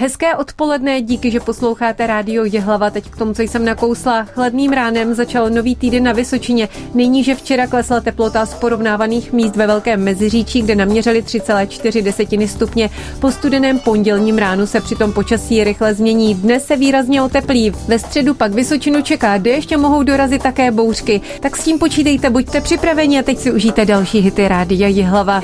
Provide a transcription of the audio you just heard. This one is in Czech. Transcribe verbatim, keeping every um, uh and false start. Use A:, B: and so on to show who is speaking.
A: Hezké odpoledne, díky, že posloucháte Rádio Jihlava. Teď k tomu, co jsem nakousla. Chladným ránem začal nový týden na Vysočině. Nejníže včera klesla teplota z porovnávaných míst ve Velkém Meziříčí, kde naměřili tři celé čtyři desetiny stupně. Po studeném pondělním ránu se přitom počasí rychle změní. Dnes se výrazně oteplí. Ve středu pak Vysočinu čeká déšť a mohou dorazit také bouřky. Tak s tím počítejte, buďte připraveni a teď si užijte další hity Rádia Jihlava.